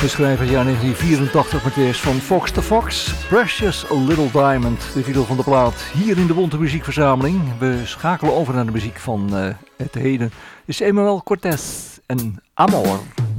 We schrijven het jaar 1984 met eerst van Fox to Fox, Precious Little Diamond, de titel van de plaat, hier in de Bonte Muziekverzameling. We schakelen over naar de muziek van het heden. Is Emmanuel Cortés en Amor.